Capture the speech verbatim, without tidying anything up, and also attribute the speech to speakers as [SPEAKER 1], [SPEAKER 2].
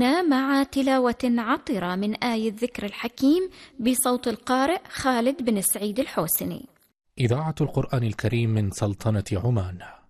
[SPEAKER 1] كنا مع تلاوة عطرة من آية الذكر الحكيم بصوت القارئ خالد بن سعيد الحوسني.
[SPEAKER 2] إذاعة القرآن الكريم من سلطنة عمان.